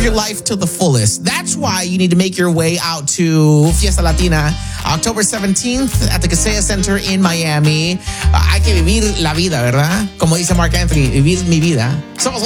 your life to the fullest. That's why you need to make your way out to Fiesta Latina, October 17th at the Kaseya Center in Miami. Hay que vivir la vida, ¿verdad? Como dice Mark Anthony, vivir mi vida. Somos